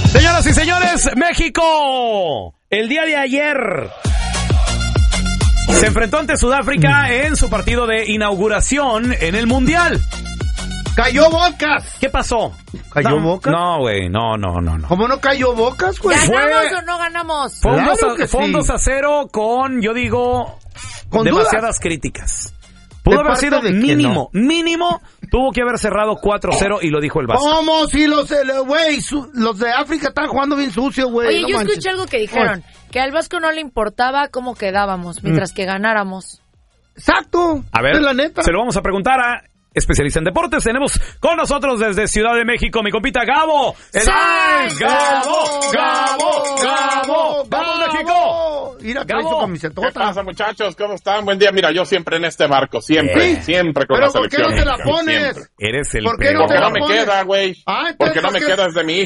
Señoras y señores, México, el día de ayer se enfrentó ante Sudáfrica en su partido de inauguración en el Mundial. ¡Cayó Bocas! ¿Qué pasó? ¿Cayó Bocas? No, güey, no. ¿Cómo no cayó Bocas, güey? ¿Ganamos o no ganamos? Fue un Claro que sí. 2-0 con, yo digo, Con demasiadas dudas. críticas. Pudo haber sido mínimo, tuvo que haber cerrado 4-0 y lo dijo el Vasco. ¿Cómo? Si los de África están jugando bien sucio, güey. Oye, no yo manches. escuché algo que dijeron, que al Vasco no le importaba cómo quedábamos, mientras que ganáramos. Exacto. A ver, Es la neta. se lo vamos a preguntar a especialista en deportes. Tenemos con nosotros desde Ciudad de México mi compita Gabo. ¡Gabo! ¡Vamos, México! Mira, Gabo. trae su camisetota. ¿Qué pasa, muchachos? ¿Cómo están? Buen día. Mira, yo siempre en este barco, siempre con Pero la ¿por qué selección. no te la mexicana, pones? siempre. Eres el ¿Por qué no peor. te Porque la no me pones? queda, güey. Ah, entonces, Porque no ¿por me qué? queda desde mi